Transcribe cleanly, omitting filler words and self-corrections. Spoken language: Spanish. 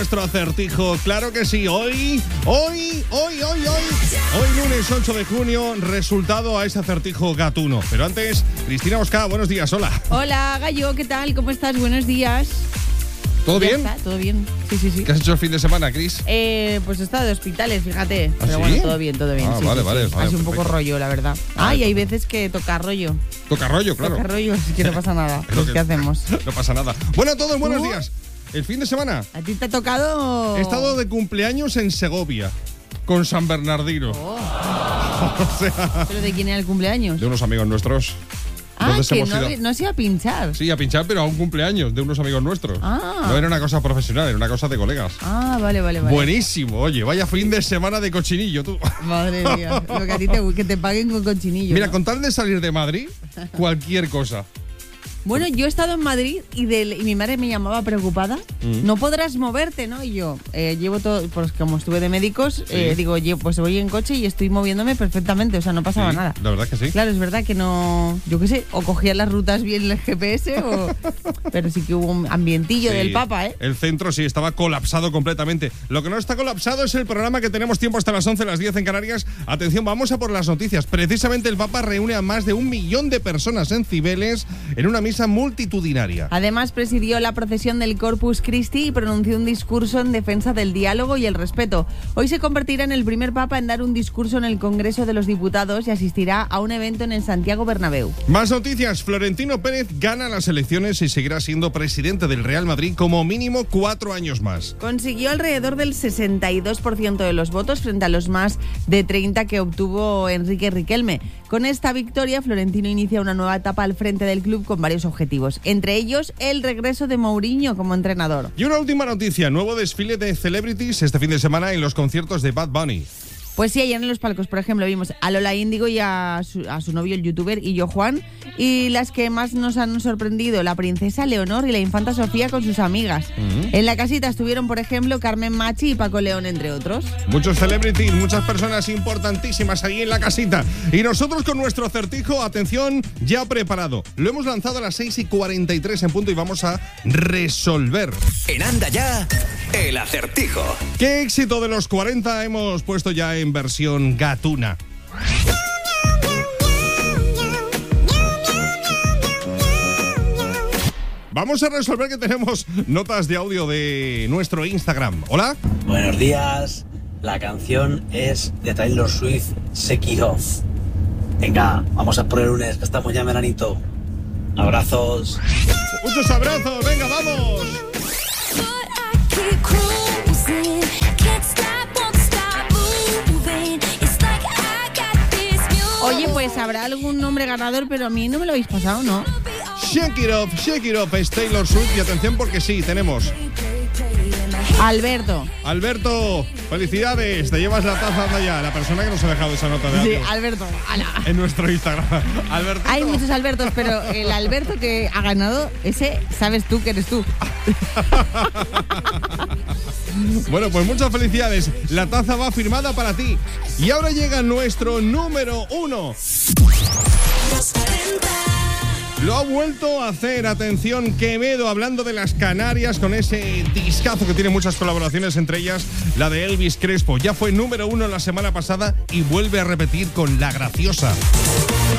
Nuestro acertijo, claro que sí, hoy, lunes 8 de junio, resultado a ese acertijo gatuno. Pero antes, Cristina Osca, buenos días, hola. Hola, Gallo, ¿qué tal? ¿Cómo estás? Buenos días. ¿Todo bien? Está, todo bien, sí. ¿Qué has hecho el fin de semana, Cris? Pues he estado de hospitales, fíjate. ¿Ah, pero sí? bueno, todo bien. Sí, vale. Ha sido un poco perfecto. rollo, la verdad. Y hay veces que toca rollo. Toca rollo, claro. Toca rollo, así que no pasa nada. Es lo que- ¿Qué hacemos? No pasa nada. Bueno, a todos, buenos ¿Tú? días. El fin de semana ¿A ti te ha tocado...? he estado de cumpleaños en Segovia, con San Bernardino. Oh, O sea, ¿pero de quién era el cumpleaños? de unos amigos nuestros. Entonces Que hemos ido- no se iba a pinchar. Sí, a pinchar, pero a un cumpleaños de unos amigos nuestros. Ah. No era una cosa profesional, era una cosa de colegas. Vale. Buenísimo, oye, vaya fin de semana de cochinillo, tú. Madre mía, lo que a ti que te paguen con cochinillo. Mira, ¿no? con tal de salir de Madrid, cualquier cosa. Bueno, yo he estado en Madrid y mi madre me llamaba preocupada. No podrás moverte, ¿no? Y yo llevo todo, pues como estuve de médicos, digo, pues voy en coche y estoy moviéndome perfectamente, o sea, no pasaba Sí, nada. la verdad que sí. Claro, es verdad que no, yo qué sé, o cogía las rutas bien en el GPS, pero sí que hubo un ambientillo Sí, del Papa, ¿eh? El centro sí estaba colapsado completamente. Lo que no está colapsado es el programa que tenemos tiempo hasta las 11, las 10 en Canarias. Atención, vamos a por las noticias. Precisamente el Papa reúne a más de 1 millón de personas en Cibeles en una misa multitudinaria. Además, presidió la procesión del Corpus Christi y pronunció un discurso en defensa del diálogo y el respeto. Hoy se convertirá en el primer papa en dar un discurso en el Congreso de los Diputados y asistirá a un evento en el Santiago Bernabéu. Más noticias. Florentino Pérez gana las elecciones y seguirá siendo presidente del Real Madrid como mínimo 4 años más. Consiguió alrededor del 62% de los votos frente a los más de 30 que obtuvo Enrique Riquelme. Con esta victoria, Florentino inicia una nueva etapa al frente del club con varios objetivos, entre ellos el regreso de Mourinho como entrenador. Y una última noticia, nuevo desfile de celebrities este fin de semana en los conciertos de Bad Bunny. Pues sí, ayer en los palcos, por ejemplo, vimos a Lola Índigo y a su novio, el youtuber Illo Juan. Y las que más nos han sorprendido, la princesa Leonor y la infanta Sofía con sus amigas. En la casita estuvieron, por ejemplo, Carmen Machi y Paco León, entre otros. Muchos celebrities, muchas personas importantísimas ahí en la casita. Y nosotros con nuestro acertijo, atención, ya preparado. Lo hemos lanzado a las 6:43 en punto y vamos a resolver. En Anda Ya, el acertijo. ¿Qué éxito de los 40 hemos puesto ya en versión gatuna? Vamos a resolver que tenemos notas de audio de nuestro Instagram. ¿Hola? Buenos días, la canción es de Taylor Swift, Shake It Off. Venga, vamos a por el lunes, que estamos ya en veranito. Abrazos. Muchos abrazos, venga, vamos. Oye, pues habrá algún nombre ganador, pero a mí no me lo habéis pasado, ¿no? Shake It Off, es Taylor Swift. Y atención porque sí, tenemos Alberto. Alberto, felicidades, te llevas la taza, anda ya, la persona que nos ha dejado esa nota de Sí, audio Alberto. ¡Hala! en nuestro Instagram. Alberto. Hay muchos Albertos, pero el Alberto que ha ganado, ese sabes tú que eres tú. Bueno, pues muchas felicidades. La taza va firmada para ti. Y ahora llega nuestro número 1. Lo ha vuelto a hacer, atención, Quevedo, hablando de las Canarias con ese discazo que tiene muchas colaboraciones, entre ellas la de Elvis Crespo. Ya fue número 1 la semana pasada y vuelve a repetir con La Graciosa.